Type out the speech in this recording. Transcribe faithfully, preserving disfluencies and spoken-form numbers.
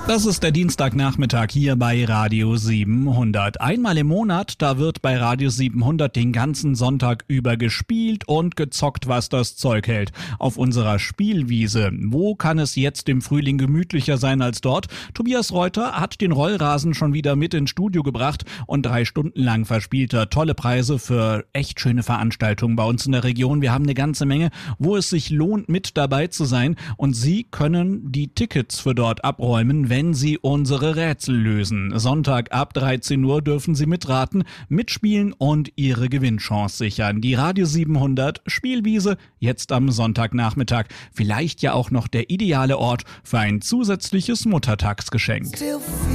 Das ist der Dienstagnachmittag hier bei Radio siebenhundert. Einmal im Monat, da wird bei Radio siebenhundert den ganzen Sonntag über gespielt und gezockt, was das Zeug hält. Auf unserer Spielwiese. Wo kann es jetzt im Frühling gemütlicher sein als dort? Tobias Reuter hat den Rollrasen schon wieder mit ins Studio gebracht und drei Stunden lang verspielt er tolle Preise für echt schöne Veranstaltungen bei uns in der Region. Wir haben eine ganze Menge, wo es sich lohnt, mit dabei zu sein, und Sie können die Tickets für dort abräumen, wenn Sie unsere Rätsel lösen. Sonntag ab dreizehn Uhr dürfen Sie mitraten, mitspielen und Ihre Gewinnchance sichern. Die Radio siebenhundert Spielwiese jetzt am Sonntagnachmittag. Vielleicht ja auch noch der ideale Ort für ein zusätzliches Muttertagsgeschenk.